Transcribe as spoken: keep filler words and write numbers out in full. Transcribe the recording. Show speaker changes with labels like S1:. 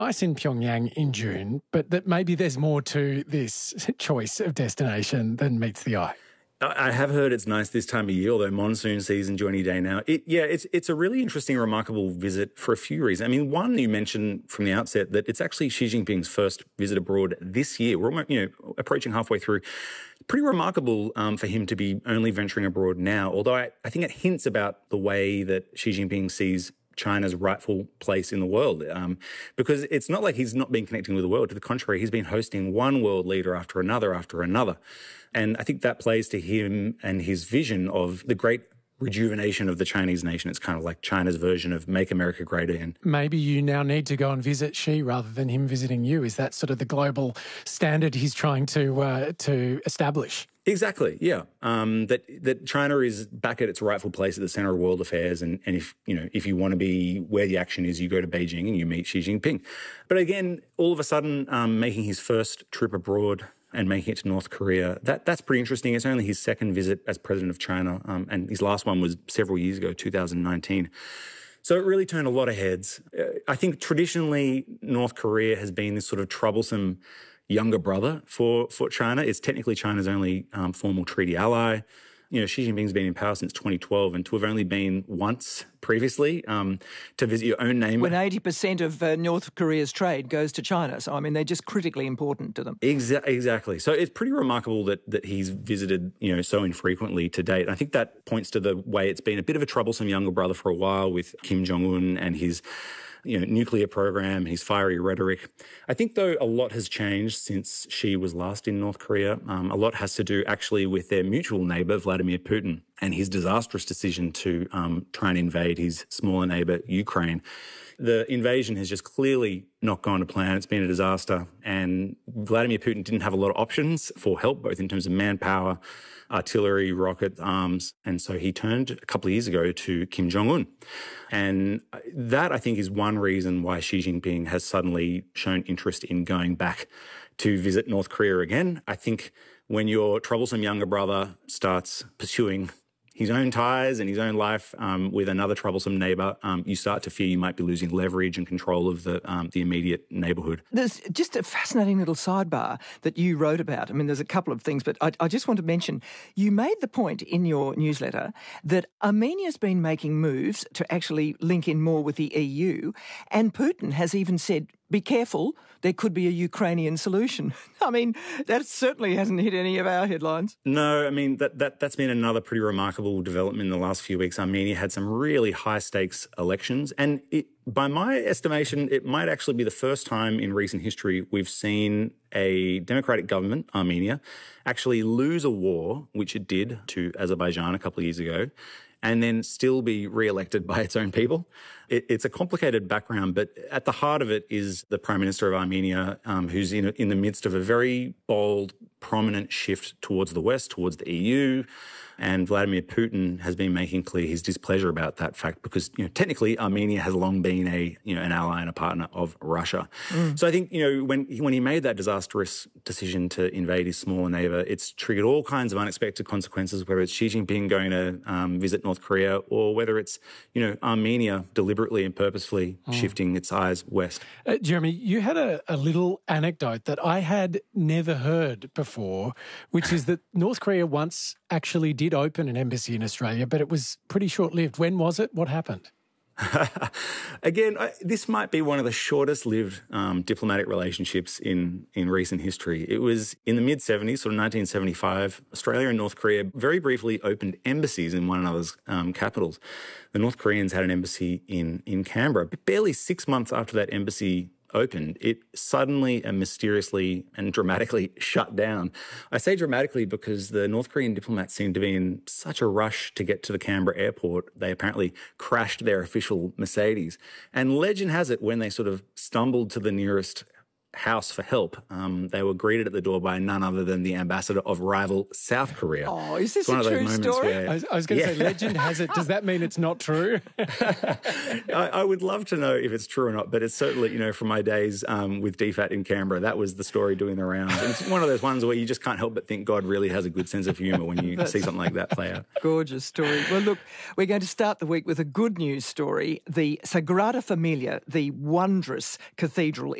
S1: nice in Pyongyang in June, but that maybe there's more to this choice of destination than meets the eye.
S2: I have heard it's nice this time of year, although monsoon season's any day now. It, yeah, it's it's a really interesting, remarkable visit for a few reasons. I mean, one, you mentioned from the outset that it's actually Xi Jinping's first visit abroad this year. We're almost, you know, approaching halfway through. Pretty remarkable um, for him to be only venturing abroad now, although I, I think it hints about the way that Xi Jinping sees China's rightful place in the world, um, because it's not like he's not been connecting with the world. To the contrary, he's been hosting one world leader after another after another. And I think that plays to him and his vision of the great rejuvenation of the Chinese nation. It's kind of like China's version of Make America Great Again.
S1: Maybe you now need to go and visit Xi rather than him visiting you. Is that sort of the global standard he's trying to uh, to establish?
S2: Exactly, yeah. Um, that that China is back at its rightful place at the center of world affairs, and, and if you know if you want to be where the action is, you go to Beijing and you meet Xi Jinping. But again, all of a sudden, um, making his first trip abroad and making it to North Korea, that that's pretty interesting. It's only his second visit as president of China, um, and his last one was several years ago, two thousand nineteen. So it really turned a lot of heads. Uh, I think traditionally North Korea has been this sort of troublesome younger brother for, for China. It's technically China's only um, formal treaty ally. You know, Xi Jinping's been in power since twenty twelve, and to have only been once previously um, to visit your own neighbour.
S3: When eighty percent of uh, North Korea's trade goes to China. So, I mean, they're just critically important to them.
S2: Exa- exactly. So it's pretty remarkable that that he's visited, you know, so infrequently to date. And I think that points to the way it's been a bit of a troublesome younger brother for a while with Kim Jong-un and his you know, nuclear program, his fiery rhetoric. I think, though, a lot has changed since Xi was last in North Korea. Um, a lot has to do, actually, with their mutual neighbour, Vladimir Putin, and his disastrous decision to um, try and invade his smaller neighbour, Ukraine. The invasion has just clearly not gone to plan. It's been a disaster. And Vladimir Putin didn't have a lot of options for help, both in terms of manpower, artillery, rocket arms. And so he turned a couple of years ago to Kim Jong-un. And that, I think, is one reason why Xi Jinping has suddenly shown interest in going back to visit North Korea again. I think when your troublesome younger brother starts pursuing his own ties and his own life um, with another troublesome neighbour, um, you start to fear you might be losing leverage and control of the um, the immediate neighbourhood.
S3: There's just a fascinating little sidebar that you wrote about. I mean, there's a couple of things, but I, I just want to mention, you made the point in your newsletter that Armenia's been making moves to actually link in more with the E U, and Putin has even said, be careful, there could be a Ukrainian solution. I mean, that certainly hasn't hit any of our headlines.
S2: No, I mean, that, that, that's been another pretty remarkable development in the last few weeks. Armenia had some really high-stakes elections, and it, by my estimation, it might actually be the first time in recent history we've seen a democratic government, Armenia, actually lose a war, which it did to Azerbaijan a couple of years ago, and then still be re-elected by its own people. It, it's a complicated background, but at the heart of it is the Prime Minister of Armenia, um, who's in, in the midst of a very bold, prominent shift towards the West, towards the E U. And Vladimir Putin has been making clear his displeasure about that fact because, you know, technically Armenia has long been a, you know, an ally and a partner of Russia. Mm. So I think, you know, when when he made that disastrous decision to invade his smaller neighbour, it's triggered all kinds of unexpected consequences, whether it's Xi Jinping going to um, visit North Korea or whether it's, you know, Armenia deliberately and purposefully mm. shifting its eyes west.
S1: Uh, Jeremy, you had a, a little anecdote that I had never heard before, which is that North Korea once actually did open an embassy in Australia, but it was pretty short-lived. When was it? What happened?
S2: Again, I, this might be one of the shortest-lived um, diplomatic relationships in, in recent history. It was in the mid-seventies, sort of nineteen seventy-five, Australia and North Korea very briefly opened embassies in one another's um, capitals. The North Koreans had an embassy in, in Canberra. But barely six months after that embassy opened, it suddenly and mysteriously and dramatically shut down. I say dramatically because the North Korean diplomats seemed to be in such a rush to get to the Canberra airport, they apparently crashed their official Mercedes. And legend has it, when they sort of stumbled to the nearest house for help, um, they were greeted at the door by none other than the ambassador of rival South Korea.
S3: Oh, is this
S2: it's one
S3: a
S2: of those
S3: true
S2: moments
S3: story?
S2: where-
S1: I was, I was going to
S2: Yeah.
S1: say, legend has it. Does that mean it's not true?
S2: I, I would love to know if it's true or not, but it's certainly, you know, from my days um, with D FAT in Canberra, that was the story doing the rounds. And it's one of those ones where you just can't help but think God really has a good sense of humour when you see something like that play out.
S3: Gorgeous story. Well, look, we're going to start the week with a good news story. The Sagrada Familia, the wondrous cathedral